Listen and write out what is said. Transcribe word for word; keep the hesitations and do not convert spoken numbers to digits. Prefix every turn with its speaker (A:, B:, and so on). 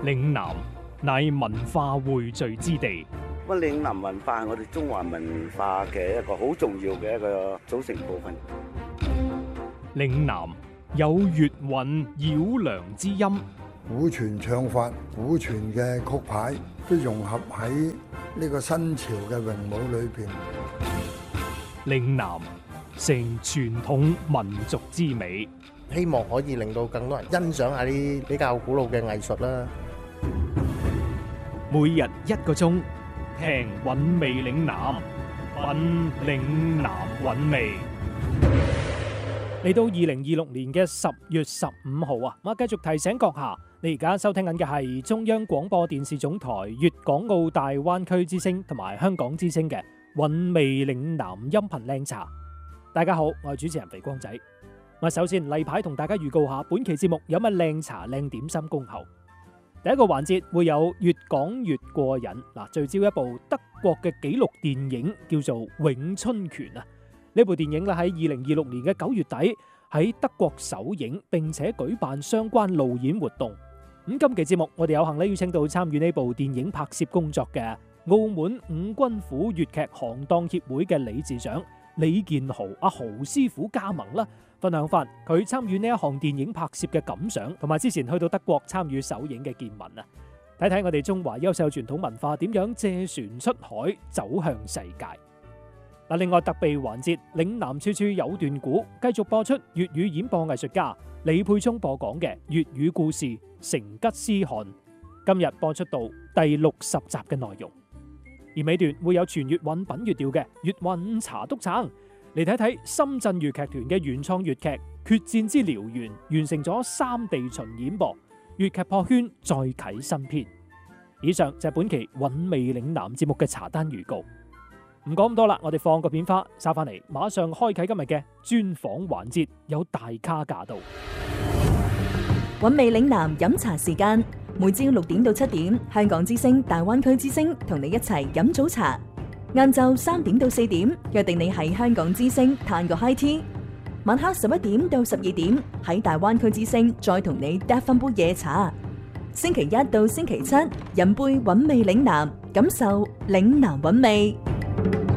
A: 嶺南乃文化匯聚之地。
B: 咁嶺南文化係我哋中華文化嘅一個好重要嘅一個組成部分。
A: 嶺南有粵韻繞梁之音，
C: 古傳唱法、古傳嘅曲牌都融合喺呢個新潮嘅詠舞裏邊。
A: 嶺南成傳統民族之美，
D: 希望可以令到更多人欣賞下啲比較古老嘅藝術啦。
A: 每日一個鐘，聽韻味嶺南，品嶺南韻味。嚟到二零二六年嘅十月十五號啊，我繼續提醒閣下，你而家收聽緊嘅係中央廣播電視總台粵港澳大灣區之聲同埋香港之聲嘅韻味嶺南音頻靚茶。大家好，我係主持人肥光仔。我首先例牌同大家預告下，本期節目有乜靚茶靚點心恭候。第一個環節會有越講越過癮，嗱，聚焦一部德國嘅紀錄電影，叫做《詠春拳》啊。呢部電影咧喺二零二六年嘅九月底喺德國首映，並且舉辦相關路演活動。咁今期節目我哋有幸咧邀請到參與呢部電影拍攝工作嘅澳門五軍府粵劇行當協會嘅理事長李建豪阿豪師傅加盟啦，分享翻佢參與呢一項電影拍攝嘅感想，同埋之前去到德國參與首映嘅見聞啊！睇睇我哋中華優秀傳統文化點樣借船出海走向世界。嗱，另外特備環節嶺南處處有段古，繼續播出粵語演播藝術家李沛聰播講嘅粵語故事《成吉思汗》，今日播出到第六十集嘅內容。而尾段會有全粵韻品粵調嘅粵韻茶督撐，嚟睇睇深圳粵劇團嘅原創粵劇《決戰之燎原》完成咗三地巡演噃，粵劇破圈再啟新篇。以上就係本期韻味嶺南節目嘅茶單預告。唔講咁多啦，我哋放個片花，收翻嚟，馬上開啟今日嘅專訪環節，有大咖駕到。
E: 韻味嶺南飲茶時間，每朝六點到七點，香港之聲、大灣區之聲同你一齊飲早茶。晏晝三點到四點，約定你喺香港之聲嘆個 high tea。晚黑十一點到十二點，喺大灣區之聲再同你嗒翻杯夜茶。星期一到星期七，飲杯韻味嶺南，感受嶺南韻味。